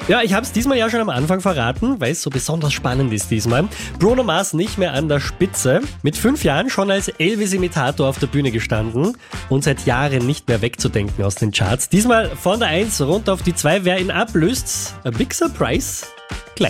Ja, ich habe es diesmal ja schon am Anfang verraten, weil es so besonders spannend ist diesmal. Bruno Mars nicht mehr an der Spitze. Mit 5 Jahren schon als Elvis-Imitator auf der Bühne gestanden und seit Jahren nicht mehr wegzudenken aus den Charts. Diesmal von der 1 runter auf die 2. Wer ihn ablöst? A big surprise.